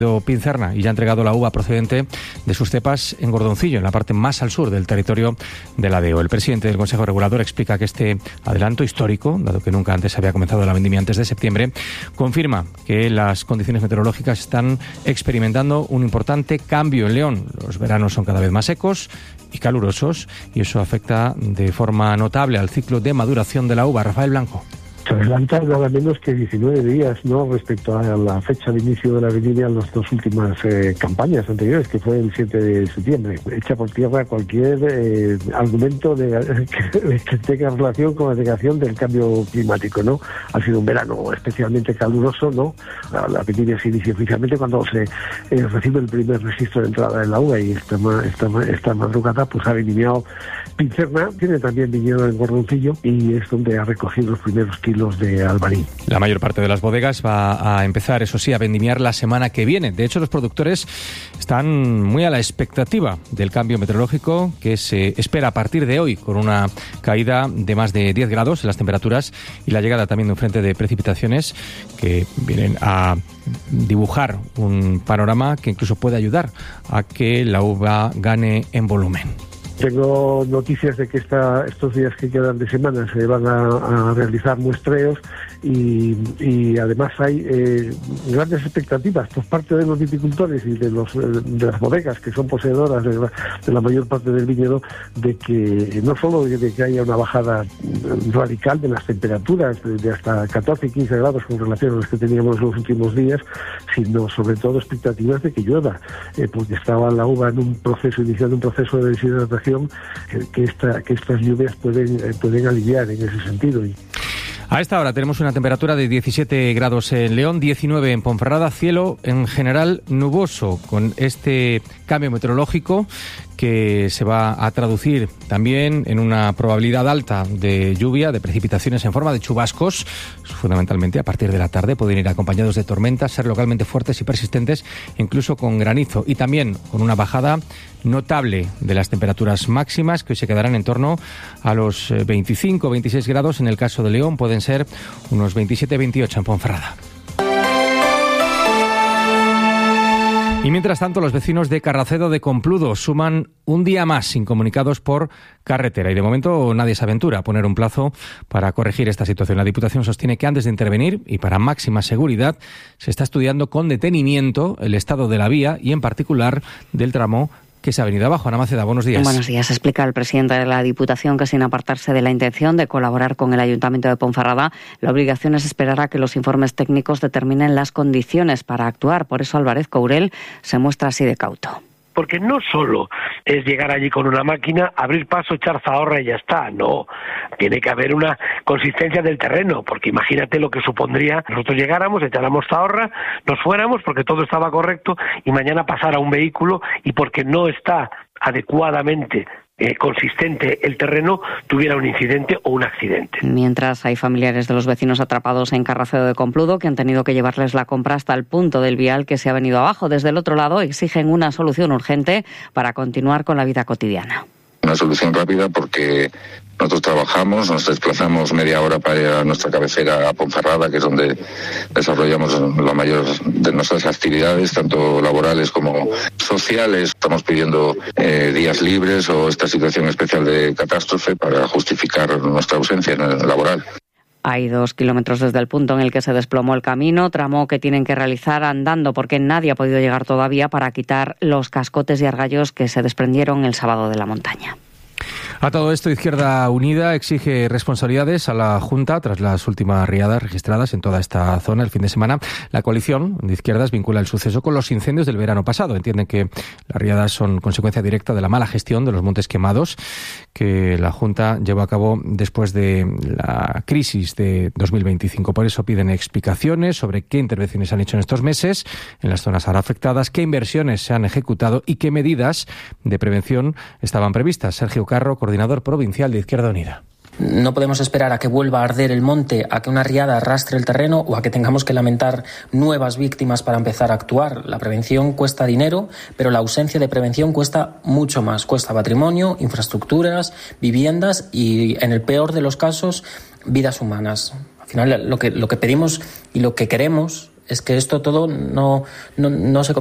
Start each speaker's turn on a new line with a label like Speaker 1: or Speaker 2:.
Speaker 1: Pincerna y ya ha entregado la uva procedente de sus cepas en Gordoncillo, en la parte más al sur del territorio de la DEO. El presidente del Consejo Regulador explica que este adelanto histórico, dado que nunca antes había comenzado la vendimia antes de septiembre, confirma que las condiciones meteorológicas están experimentando un importante cambio en León. Los veranos son cada vez más secos y calurosos y eso afecta de forma notable al ciclo de maduración de la uva. Rafael Blanco.
Speaker 2: Se adelantan nada menos que 19 días, ¿no?, respecto a la fecha de inicio de la vendimia en las dos últimas campañas anteriores, que fue el 7 de septiembre. Echa por tierra cualquier argumento que tenga relación con la negación del cambio climático, ¿no? Ha sido un verano especialmente caluroso, ¿no? La vendimia se inicia oficialmente cuando se recibe el primer registro de entrada de la uva, y esta madrugada pues ha vendimiado Pincerna, tiene también viñedo en Gordoncillo y es donde ha recogido los primeros kilos de albarí.
Speaker 1: La mayor parte de las bodegas va a empezar, eso sí, a vendimiar la semana que viene. De hecho, los productores están muy a la expectativa del cambio meteorológico que se espera a partir de hoy, con una caída de más de 10 grados en las temperaturas y la llegada también de un frente de precipitaciones que vienen a dibujar un panorama que incluso puede ayudar a que la uva gane en volumen.
Speaker 2: Tengo noticias de que estos días que quedan de semana se van a realizar muestreos y además hay grandes expectativas por parte de los viticultores y de las bodegas que son poseedoras de la mayor parte del viñedo, de que no solo de que haya una bajada radical de las temperaturas de hasta 14 y 15 grados con relación a las que teníamos los últimos días, sino sobre todo expectativas de que llueva, porque estaba la uva iniciando un proceso de deshidratación que estas lluvias pueden aliviar en ese sentido.
Speaker 1: A esta hora tenemos una temperatura de 17 grados en León, 19 en Ponferrada, cielo en general nuboso, con este cambio meteorológico que se va a traducir también en una probabilidad alta de lluvia, de precipitaciones en forma de chubascos, fundamentalmente a partir de la tarde. Pueden ir acompañados de tormentas, ser localmente fuertes y persistentes, incluso con granizo, y también con una bajada notable de las temperaturas máximas, que hoy se quedarán en torno a los 25-26 grados. En el caso de León pueden ser unos 27-28 en Ponferrada. Y mientras tanto, los vecinos de Carracedo de Compludo suman un día más incomunicados por carretera y de momento nadie se aventura a poner un plazo para corregir esta situación. La Diputación sostiene que antes de intervenir y para máxima seguridad se está estudiando con detenimiento el estado de la vía y en particular del tramo que se ha venido abajo. Ana Maceda, buenos días.
Speaker 3: Buenos días. Explica el presidente de la Diputación que, sin apartarse de la intención de colaborar con el Ayuntamiento de Ponferrada, la obligación es esperar a que los informes técnicos determinen las condiciones para actuar. Por eso Álvarez Courel se muestra así de cauto.
Speaker 4: Porque no solo es llegar allí con una máquina, abrir paso, echar zahorra y ya está, no. Tiene que haber una consistencia del terreno, porque imagínate lo que supondría nosotros llegáramos, echáramos zahorra, nos fuéramos porque todo estaba correcto y mañana pasara un vehículo y porque no está adecuadamente consistente el terreno, tuviera un incidente o un accidente.
Speaker 3: Mientras hay familiares de los vecinos atrapados en Carracedo de Compludo que han tenido que llevarles la compra hasta el punto del vial que se ha venido abajo. Desde el otro lado exigen una solución urgente para continuar con la vida cotidiana.
Speaker 5: Una solución rápida porque nosotros trabajamos, nos desplazamos media hora para ir a nuestra cabecera a Ponferrada, que es donde desarrollamos la mayor de nuestras actividades, tanto laborales como sociales. Estamos pidiendo días libres o esta situación especial de catástrofe para justificar nuestra ausencia en el laboral.
Speaker 3: Hay 2 kilómetros desde el punto en el que se desplomó el camino, tramo que tienen que realizar andando porque nadie ha podido llegar todavía para quitar los cascotes y argallos que se desprendieron el sábado de la montaña.
Speaker 1: A todo esto, Izquierda Unida exige responsabilidades a la Junta tras las últimas riadas registradas en toda esta zona el fin de semana. La coalición de izquierdas vincula el suceso con los incendios del verano pasado. Entienden que las riadas son consecuencia directa de la mala gestión de los montes quemados que la Junta llevó a cabo después de la crisis de 2025. Por eso piden explicaciones sobre qué intervenciones se han hecho en estos meses en las zonas ahora afectadas, qué inversiones se han ejecutado y qué medidas de prevención estaban previstas. Sergio Carro, coordinador provincial de Izquierda Unida.
Speaker 6: No podemos esperar a que vuelva a arder el monte, a que una riada arrastre el terreno o a que tengamos que lamentar nuevas víctimas para empezar a actuar. La prevención cuesta dinero, pero la ausencia de prevención cuesta mucho más. Cuesta patrimonio, infraestructuras, viviendas y, en el peor de los casos, vidas humanas. Al final, lo que pedimos y lo que queremos es que esto todo no se